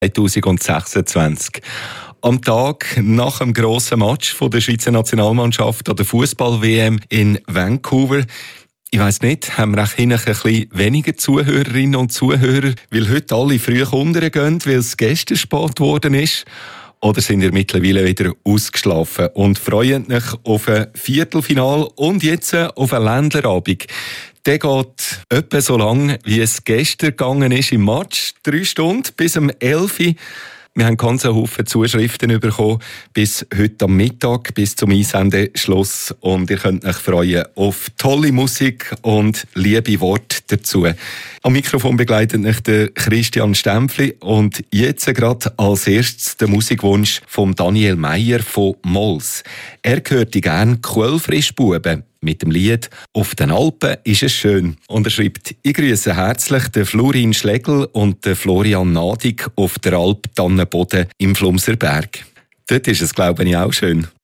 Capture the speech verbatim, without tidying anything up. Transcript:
zwanzig sechsundzwanzig. Am Tag nach dem grossen Match von der Schweizer Nationalmannschaft an der Fußball-W M in Vancouver. Ich weiss nicht, haben wir auch hinten ein bisschen weniger Zuhörerinnen und Zuhörer, weil heute alle früh untergehen, weil es gestern spät geworden ist? Oder sind ihr mittlerweile wieder ausgeschlafen und freuen euch auf ein Viertelfinal und jetzt auf einen Ländlerabend? Der geht etwa so lang, wie es gestern gegangen ist im Match. Drei Stunden bis um elf Uhr. Wir haben ganz einen Haufen Zuschriften bekommen bis heute am Mittag, bis zum Einsendeschluss. Und ihr könnt euch freuen auf tolle Musik und liebe Worte dazu. Am Mikrofon begleitet euch der Christian Stempfli. Und jetzt gerade als erstes der Musikwunsch von Daniel Meyer von Mols. Er hörte gerne Quellfrischbuben mit dem Lied «Auf den Alpen ist es schön». Und er schreibt: «Ich grüße herzlich den Florin Schlegel und den Florian Nadig auf der Alp Tannenboden im Flumserberg». Dort ist es, glaube ich, auch schön.